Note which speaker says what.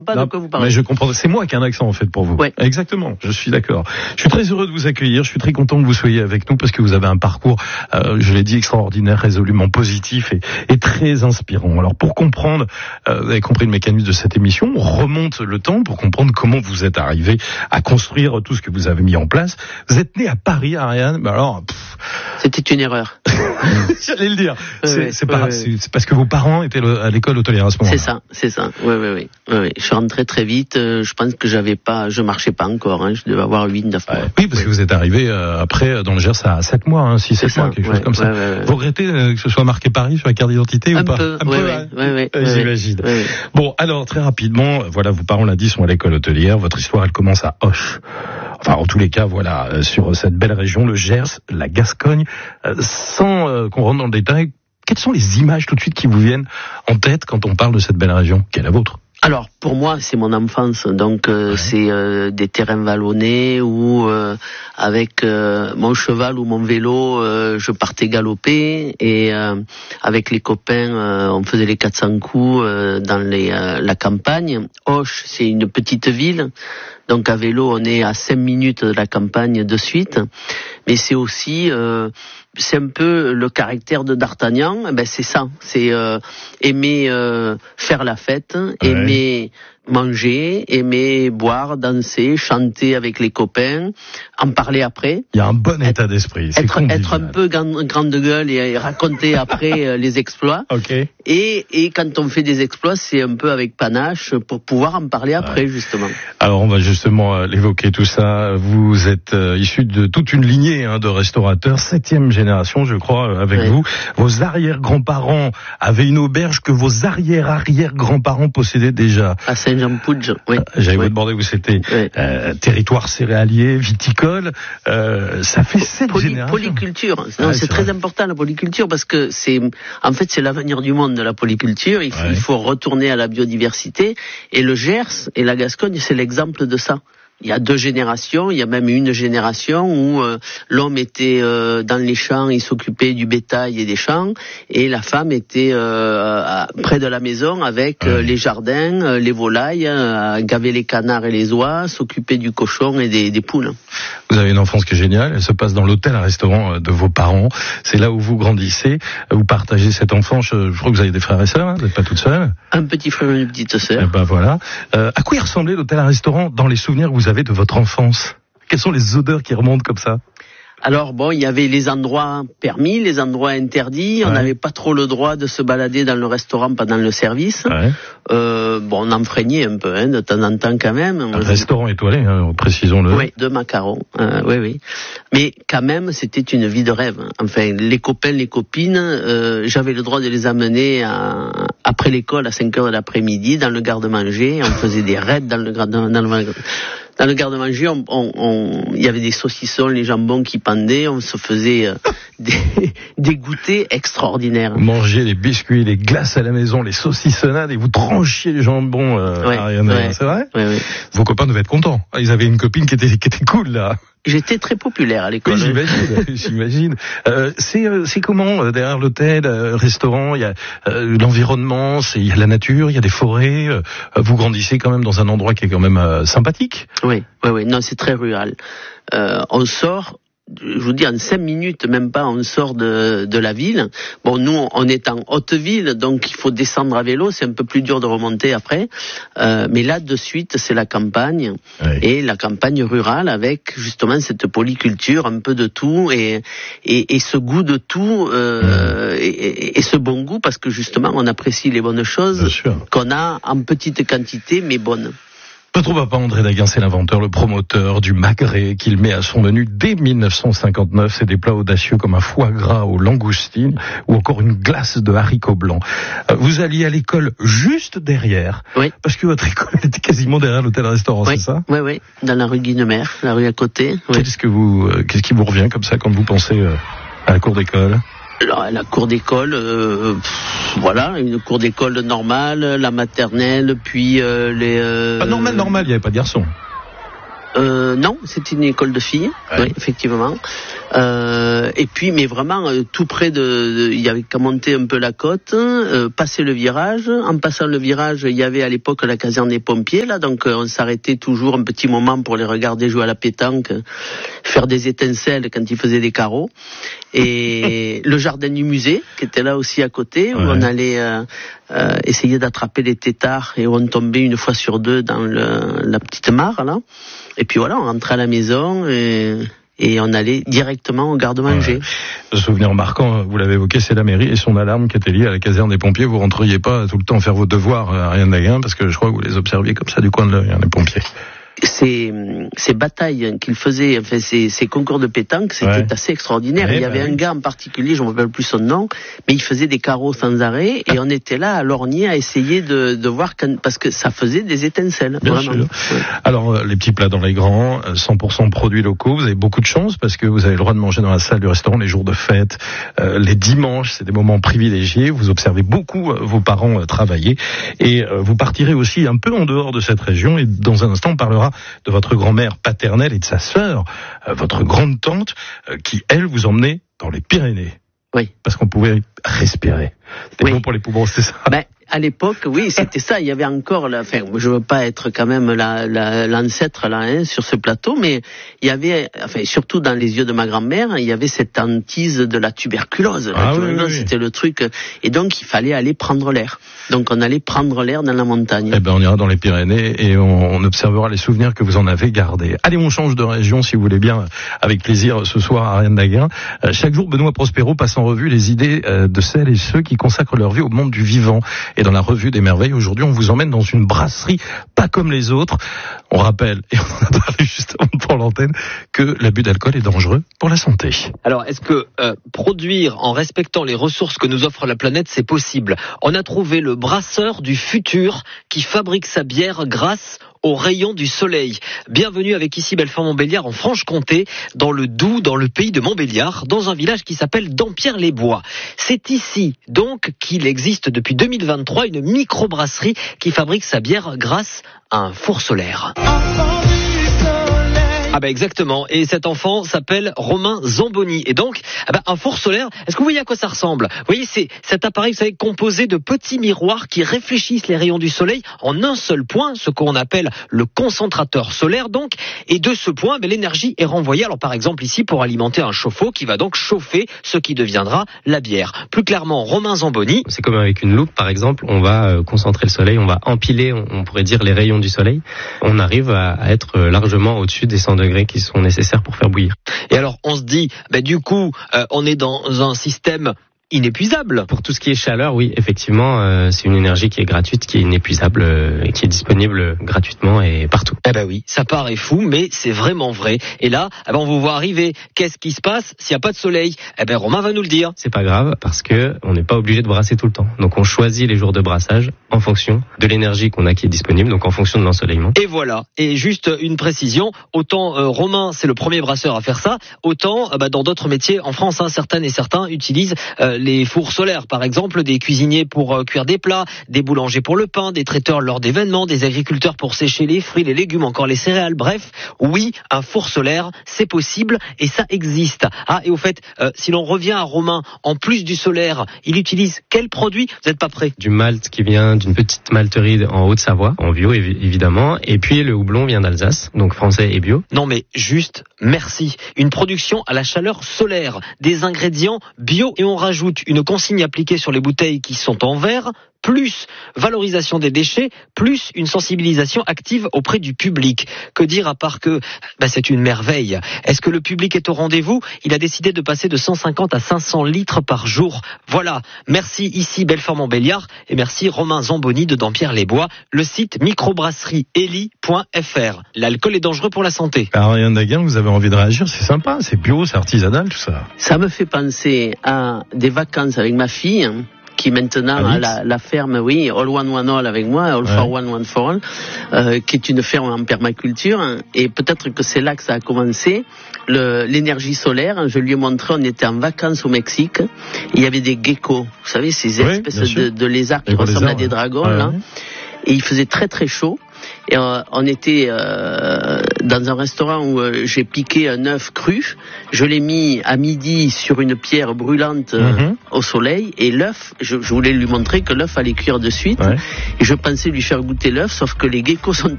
Speaker 1: Pas de quoi vous parlez.
Speaker 2: Mais je comprends. C'est moi qui ai un accent en fait pour vous.
Speaker 1: Ouais.
Speaker 2: Exactement. Je suis d'accord. Je suis très heureux de vous accueillir. Je suis très content que vous soyez avec nous parce que vous avez un parcours, je l'ai dit, extraordinaire, résolument positif et très inspirant. Alors pour comprendre, vous avez compris le mécanisme de cette émission. On remonte le temps pour comprendre comment vous êtes arrivé à construire tout ce que vous avez mis en place. Vous êtes né à Paris, Ariane. Alors,
Speaker 1: c'était une erreur.
Speaker 2: J'allais le dire. C'est parce que vos parents étaient à l'école hôtelière à ce moment-là.
Speaker 1: C'est ça. Oui. Je suis rentré très vite. Je pense que je marchais pas encore. Je devais avoir 8-9 mois.
Speaker 2: Oui, parce que vous êtes arrivé après dans le Gers à 7 mois, 6-7 mois, quelque chose comme ça. Vous regrettez que ce soit marqué Paris sur la carte d'identité ou pas?
Speaker 1: Un peu.
Speaker 2: J'imagine. Bon, alors très rapidement, voilà, vos parents l'a dit, sont à l'école hôtelière. Votre histoire, elle commence à Auch. Enfin, en tous les cas, voilà, sur cette belle région, le Gers, la Gascogne, sans qu'on rentre dans le détail. Quelles sont les images tout de suite qui vous viennent en tête quand on parle de cette belle région, qui est la vôtre?
Speaker 1: Alors, pour moi, c'est mon enfance. Donc, c'est des terrains vallonnés où, avec mon cheval ou mon vélo, je partais galoper et avec les copains, on faisait les 400 coups dans la campagne. Auch, c'est une petite ville. Donc, à vélo, on est à 5 minutes de la campagne de suite. Mais c'est aussi... c'est un peu le caractère de D'Artagnan, c'est ça, c'est aimer faire la fête, aimer manger, aimer boire, danser, chanter avec les copains, en parler après.
Speaker 2: Il y a un bon état d'esprit.
Speaker 1: Être un peu grande gueule et raconter après les exploits.
Speaker 2: Okay.
Speaker 1: Et quand on fait des exploits, c'est un peu avec panache pour pouvoir en parler après, justement.
Speaker 2: Alors on va justement l'évoquer tout ça. Vous êtes issu de toute une lignée de restaurateurs, 7e génération, je crois, avec vous. Vos arrière-grands-parents avaient une auberge que vos arrière-arrière-grands-parents possédaient déjà.
Speaker 1: À Saint-Jean-Pouge, oui.
Speaker 2: J'allais vous demander où c'était. Territoire céréalier, viticole. Ça fait 7 générations.
Speaker 1: Polyculture. Non, c'est très important la polyculture parce que c'est l'avenir du monde de la polyculture. Il faut retourner à la biodiversité. Et le Gers et la Gascogne, c'est l'exemple de ça. Il y a 2 générations, il y a même une génération où l'homme était dans les champs, il s'occupait du bétail et des champs, et la femme était près de la maison avec les jardins, les volailles, gaver les canards et les oies, s'occuper du cochon et des poules.
Speaker 2: Vous avez une enfance qui est géniale, elle se passe dans l'hôtel-restaurant de vos parents, c'est là où vous grandissez, vous partagez cette enfance, je crois que vous avez des frères et sœurs, vous n'êtes pas toute seule.
Speaker 1: Un petit frère et une petite sœur.
Speaker 2: Et ben voilà. À quoi il ressemblait l'hôtel-restaurant dans les souvenirs que vous avez de votre enfance? Quelles sont les odeurs qui remontent comme ça?
Speaker 1: Alors il y avait les endroits permis, les endroits interdits. On n'avait pas trop le droit de se balader dans le restaurant pendant le service. On enfreignait un peu, de temps en temps quand même.
Speaker 2: Un restaurant étoilé, précisons-le.
Speaker 1: Oui, de macarons. Oui. Mais quand même, c'était une vie de rêve. Enfin, les copains, les copines, j'avais le droit de les amener après l'école à 5h de l'après-midi dans le garde-manger. On faisait des raids dans le garde-manger, il y avait des saucissons, les jambons qui pendaient, on se faisait des goûters extraordinaires.
Speaker 2: Vous mangez les biscuits, les glaces à la maison, les saucissonnades et vous tranchiez les jambons, Ariane, c'est vrai? Oui. Vos copains devaient être contents. Ils avaient une copine qui était cool, là.
Speaker 1: J'étais très populaire à l'école.
Speaker 2: Oui, j'imagine. C'est comment derrière l'hôtel, restaurant, il y a l'environnement, il y a la nature, il y a des forêts. Vous grandissez quand même dans un endroit qui est quand même sympathique.
Speaker 1: Oui. Non, c'est très rural. On sort. Je vous dis, en 5 minutes, même pas, on sort de la ville. Bon, nous, on est en haute ville, donc il faut descendre à vélo, c'est un peu plus dur de remonter après. Mais là, de suite, c'est la campagne. Et la campagne rurale avec, justement, cette polyculture, un peu de tout, et ce goût de tout, et ce bon goût, parce que justement, on apprécie les bonnes choses qu'on a en petite quantité, mais bonnes.
Speaker 2: Votre papa André Daguin, c'est l'inventeur, le promoteur du magret qu'il met à son menu dès 1959. C'est des plats audacieux comme un foie gras aux langoustines ou encore une glace de haricots blancs. Vous alliez à l'école juste derrière, parce que votre école était quasiment derrière l'hôtel-restaurant, c'est ça?
Speaker 1: Oui, dans la rue Guinemer, la rue à côté.
Speaker 2: Qu'est-ce qui vous revient comme ça quand vous pensez à la cour d'école?
Speaker 1: La cour d'école, une cour d'école normale, la maternelle, puis les...
Speaker 2: Pas normal, il n'y avait pas de garçons.
Speaker 1: Non, c'était une école de filles, oui, effectivement. Et puis, mais vraiment, tout près il y avait qu'à monter un peu la côte, passer le virage. En passant le virage, il y avait à l'époque la caserne des pompiers, là, donc on s'arrêtait toujours un petit moment pour les regarder jouer à la pétanque, faire des étincelles quand ils faisaient des carreaux. Et le jardin du musée, qui était là aussi à côté, où on allait essayer d'attraper les têtards et où on tombait une fois sur deux dans la petite mare, là. Et puis voilà, on rentrait à la maison et on allait directement au garde-manger.
Speaker 2: Le souvenir marquant, vous l'avez évoqué, c'est la mairie et son alarme qui était liée à la caserne des pompiers. Vous rentriez pas tout le temps faire vos devoirs à Ariane-Daguin parce que je crois que vous les observiez comme ça du coin de l'œil, les pompiers.
Speaker 1: Ces batailles qu'il faisait, enfin ces concours de pétanque, c'était assez extraordinaire. Il y avait un gars en particulier, je ne me rappelle plus son nom, mais il faisait des carreaux sans arrêt et on était là à lorgner à essayer de voir parce que ça faisait des étincelles.
Speaker 2: Bien sûr. Alors les petits plats dans les grands, 100% produits locaux. Vous avez beaucoup de chance parce que vous avez le droit de manger dans la salle du restaurant les jours de fête, les dimanches, c'est des moments privilégiés. Vous observez beaucoup vos parents travailler et vous partirez aussi un peu en dehors de cette région et dans un instant on parlera de votre grand-mère paternelle et de sa sœur, votre grande tante, qui, elle, vous emmenait dans les Pyrénées.
Speaker 1: Oui.
Speaker 2: Parce qu'on pouvait respirer. C'était bon pour les poumons, c'était ça?
Speaker 1: À l'époque, oui, c'était ça. Il y avait encore, je veux pas être quand même l'ancêtre là, sur ce plateau, mais il y avait, surtout dans les yeux de ma grand-mère, il y avait cette hantise de la tuberculose. C'était le truc. Et donc, il fallait aller prendre l'air. Donc, on allait prendre l'air dans la montagne.
Speaker 2: On ira dans les Pyrénées et on observera les souvenirs que vous en avez gardés. Allez, on change de région, si vous voulez bien, avec plaisir, ce soir à Ariane-Daguin. Chaque jour, Benoît Prospero passe en revue les idées de celles et ceux qui consacrent leur vie au monde du vivant. Et dans la revue des merveilles, aujourd'hui, on vous emmène dans une brasserie pas comme les autres. On rappelle, et on en a parlé juste avant pour l'antenne, que l'abus d'alcool est dangereux pour la santé.
Speaker 3: Alors, est-ce que produire en respectant les ressources que nous offre la planète, c'est possible? On a trouvé le brasseur du futur qui fabrique sa bière grâce aux rayons du soleil. Bienvenue avec ici Belfort-Montbéliard en Franche-Comté, dans le Doubs, dans le pays de Montbéliard, dans un village qui s'appelle Dampierre-les-Bois. C'est ici donc qu'il existe depuis 2023 une microbrasserie qui fabrique sa bière grâce à un four solaire. Exactement. Et cet enfant s'appelle Romain Zamboni. Et donc, un four solaire, est-ce que vous voyez à quoi ça ressemble? Vous voyez, c'est cet appareil, vous savez, composé de petits miroirs qui réfléchissent les rayons du soleil en un seul point, ce qu'on appelle le concentrateur solaire donc. Et de ce point, l'énergie est renvoyée. Alors par exemple ici, pour alimenter un chauffe-eau qui va donc chauffer ce qui deviendra la bière. Plus clairement, Romain Zamboni.
Speaker 4: C'est comme avec une loupe, par exemple. On va concentrer le soleil, on va empiler, on pourrait dire, les rayons du soleil. On arrive à être largement au-dessus des 100 degrés qui sont nécessaires pour faire bouillir.
Speaker 3: Et alors, on se dit, du coup, on est dans un système inépuisable.
Speaker 4: Pour tout ce qui est chaleur, oui, effectivement, c'est une énergie qui est gratuite, qui est inépuisable et qui est disponible gratuitement et partout.
Speaker 3: Oui, ça paraît fou, mais c'est vraiment vrai. Et là, on vous voit arriver. Qu'est-ce qui se passe s'il n'y a pas de soleil? Romain va nous le dire.
Speaker 4: C'est pas grave parce que on n'est pas obligé de brasser tout le temps. Donc on choisit les jours de brassage en fonction de l'énergie qu'on a qui est disponible, donc en fonction de l'ensoleillement.
Speaker 3: Et voilà. Et juste une précision, autant Romain, c'est le premier brasseur à faire ça, autant dans d'autres métiers en France, certaines et certains utilisent les fours solaires, par exemple, des cuisiniers pour cuire des plats, des boulangers pour le pain, des traiteurs lors d'événements, des agriculteurs pour sécher les fruits, les légumes, encore les céréales. Bref, oui, un four solaire, c'est possible et ça existe. Et au fait, si l'on revient à Romain, en plus du solaire, il utilise quel produit? Vous n'êtes pas prêt?
Speaker 4: Du malt qui vient d'une petite malterie en Haute-Savoie, en bio évidemment, et puis le houblon vient d'Alsace, donc français et bio.
Speaker 3: Non mais juste, merci. Une production à la chaleur solaire, des ingrédients bio et on rajoute une consigne appliquée sur les bouteilles qui sont en verre, plus valorisation des déchets, plus une sensibilisation active auprès du public. Que dire à part que c'est une merveille. Est-ce que le public est au rendez-vous? Il a décidé de passer de 150 à 500 litres par jour. Voilà. Merci ici Belfort-Montbéliard et merci Romain Zamboni de Dampierre-les-Bois. Le site microbrasserieeli.fr. L'alcool est dangereux pour la santé.
Speaker 2: Ariane-Daguin, vous avez envie de réagir? C'est sympa, c'est bio, c'est artisanal, tout ça.
Speaker 1: Ça me fait penser à des vacances avec ma fille, qui maintenant a la ferme, All One One All avec moi, All for One One for All, qui est une ferme en permaculture, et peut-être que c'est là que ça a commencé, l'énergie solaire. Je lui ai montré, on était en vacances au Mexique, il y avait des geckos, vous savez, ces espèces de lézards qui ressemblent à des dragons, là. Et il faisait très très chaud. Et on était dans un restaurant où j'ai piqué un œuf cru. Je l'ai mis à midi sur une pierre brûlante au soleil. Et l'œuf, je voulais lui montrer que l'œuf allait cuire de suite. Ouais. Et je pensais lui faire goûter l'œuf, sauf que les geckos sont